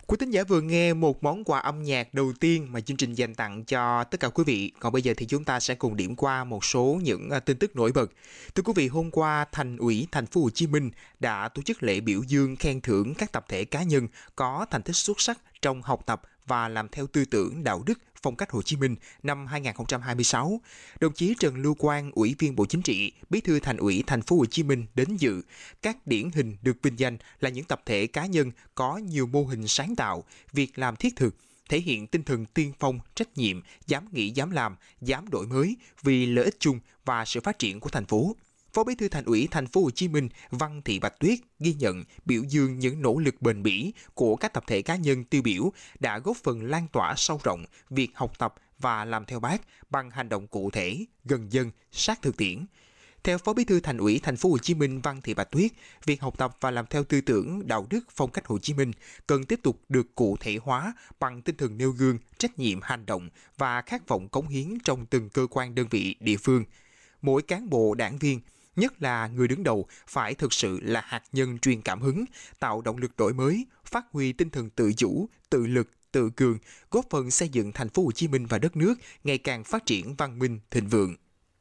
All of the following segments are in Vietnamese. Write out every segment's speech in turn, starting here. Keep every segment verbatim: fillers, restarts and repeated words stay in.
Quý thính giả vừa nghe một món quà âm nhạc đầu tiên mà chương trình dành tặng cho tất cả quý vị. Còn bây giờ thì chúng ta sẽ cùng điểm qua một số những à, tin tức nổi bật. Thưa quý vị, hôm qua Thành ủy Thành phố Hồ Chí Minh đã tổ chức lễ biểu dương khen thưởng các tập thể cá nhân có thành tích xuất sắc trong học tập và làm theo tư tưởng đạo đức phong cách Hồ Chí Minh năm hai không hai sáu. Đồng chí Trần Lưu Quang, Ủy viên Bộ Chính trị, Bí thư Thành ủy Thành phố Hồ Chí Minh đến dự. Các điển hình được vinh danh là những tập thể cá nhân có nhiều mô hình sáng tạo, việc làm thiết thực, thể hiện tinh thần tiên phong, trách nhiệm, dám nghĩ dám làm, dám đổi mới vì lợi ích chung và sự phát triển của thành phố. Phó Bí thư Thành ủy Thành phố Hồ Chí Minh Văn Thị Bạch Tuyết ghi nhận, biểu dương những nỗ lực bền bỉ của các tập thể cá nhân tiêu biểu đã góp phần lan tỏa sâu rộng việc học tập và làm theo Bác bằng hành động cụ thể, gần dân, sát thực tiễn. Theo Phó Bí thư Thành ủy Thành phố Hồ Chí Minh Văn Thị Bạch Tuyết, việc học tập và làm theo tư tưởng đạo đức phong cách Hồ Chí Minh cần tiếp tục được cụ thể hóa bằng tinh thần nêu gương, trách nhiệm hành động và khát vọng cống hiến trong từng cơ quan đơn vị địa phương. Mỗi cán bộ đảng viên, nhất là người đứng đầu, phải thực sự là hạt nhân truyền cảm hứng, tạo động lực đổi mới, phát huy tinh thần tự chủ, tự lực, tự cường, góp phần xây dựng Thành phố Hồ Chí Minh và đất nước ngày càng phát triển văn minh, thịnh vượng.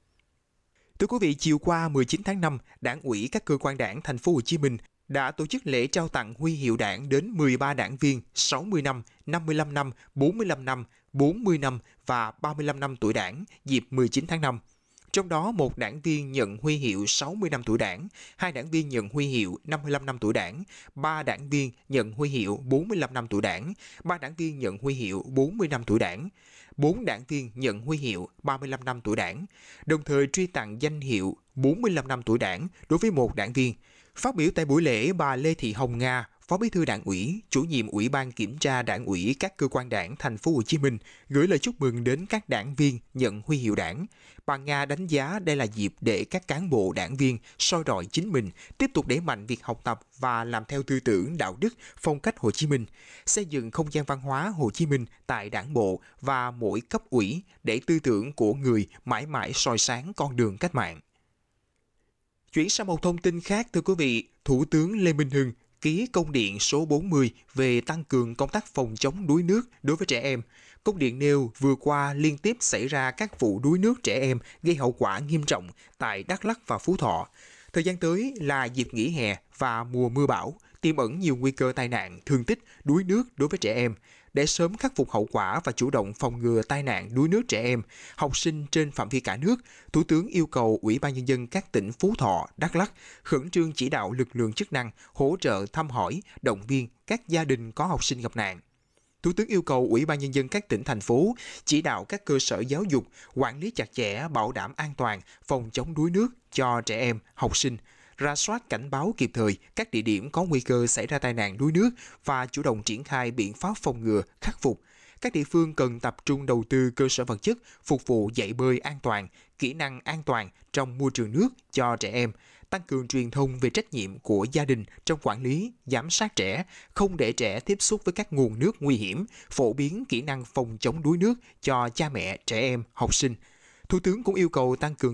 Thưa quý vị, chiều qua mười chín tháng năm, Đảng ủy các cơ quan Đảng Thành phố Hồ Chí Minh đã tổ chức lễ trao tặng huy hiệu Đảng đến mười ba đảng viên sáu mươi năm, năm mươi lăm năm, bốn mươi lăm năm, bốn mươi năm và ba mươi lăm năm tuổi Đảng dịp mười chín tháng năm. Trong đó, một đảng viên nhận huy hiệu sáu mươi năm tuổi Đảng, hai đảng viên nhận huy hiệu năm mươi lăm năm tuổi Đảng, ba đảng viên nhận huy hiệu bốn mươi lăm năm tuổi Đảng, ba đảng viên nhận huy hiệu bốn mươi năm tuổi Đảng, bốn đảng viên nhận huy hiệu ba mươi lăm năm tuổi Đảng, đồng thời truy tặng danh hiệu bốn mươi lăm năm tuổi Đảng đối với một đảng viên. Phát biểu tại buổi lễ, bà Lê Thị Hồng Nga, Phó Bí thư Đảng ủy, Chủ nhiệm Ủy ban Kiểm tra Đảng ủy các cơ quan Đảng Thành phố Hồ Chí Minh gửi lời chúc mừng đến các đảng viên nhận huy hiệu Đảng. Bà Nga đánh giá đây là dịp để các cán bộ đảng viên soi rọi chính mình, tiếp tục đẩy mạnh việc học tập và làm theo tư tưởng đạo đức phong cách Hồ Chí Minh, xây dựng không gian văn hóa Hồ Chí Minh tại Đảng bộ và mỗi cấp ủy để tư tưởng của người mãi mãi soi sáng con đường cách mạng. Chuyển sang một thông tin khác, thưa quý vị, Thủ tướng Lê Minh Hưng ký công điện số bốn mươi về tăng cường công tác phòng chống đuối nước đối với trẻ em. Công điện nêu vừa qua liên tiếp xảy ra các vụ đuối nước trẻ em gây hậu quả nghiêm trọng tại Đắk Lắk và Phú Thọ. Thời gian tới là dịp nghỉ hè và mùa mưa bão, tiềm ẩn nhiều nguy cơ tai nạn, thương tích, đuối nước đối với trẻ em. Để sớm khắc phục hậu quả và chủ động phòng ngừa tai nạn đuối nước trẻ em, học sinh trên phạm vi cả nước, Thủ tướng yêu cầu Ủy ban Nhân dân các tỉnh Phú Thọ, Đắk Lắk khẩn trương chỉ đạo lực lượng chức năng hỗ trợ thăm hỏi, động viên các gia đình có học sinh gặp nạn. Thủ tướng yêu cầu Ủy ban Nhân dân các tỉnh, thành phố chỉ đạo các cơ sở giáo dục quản lý chặt chẽ, bảo đảm an toàn, phòng chống đuối nước cho trẻ em, học sinh, rà soát cảnh báo kịp thời các địa điểm có nguy cơ xảy ra tai nạn đuối nước và chủ động triển khai biện pháp phòng ngừa, khắc phục. Các địa phương cần tập trung đầu tư cơ sở vật chất phục vụ dạy bơi an toàn, kỹ năng an toàn trong môi trường nước cho trẻ em, tăng cường truyền thông về trách nhiệm của gia đình trong quản lý, giám sát trẻ, không để trẻ tiếp xúc với các nguồn nước nguy hiểm, phổ biến kỹ năng phòng chống đuối nước cho cha mẹ, trẻ em, học sinh. Thủ tướng cũng yêu cầu tăng cường